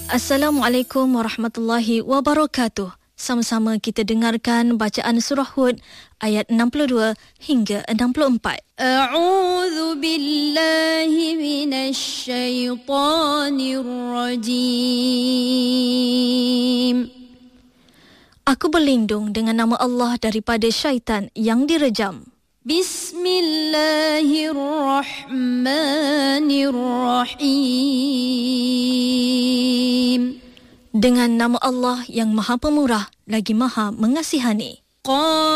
Assalamualaikum warahmatullahi wabarakatuh. Sama-sama kita dengarkan bacaan surah Hud ayat 62 hingga 64. A'udzu billahi minasy syaithanir rajim. Aku berlindung dengan nama Allah daripada syaitan yang direjam. Bismillahirrahmanirrahim. Dengan nama Allah yang Maha Pemurah lagi Maha Mengasihani.